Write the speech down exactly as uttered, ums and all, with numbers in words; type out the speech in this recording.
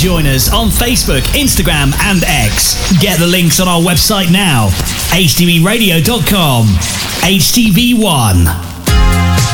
join us on Facebook, Instagram and X. Get the links on our website now, h t v radio dot com. H T V one.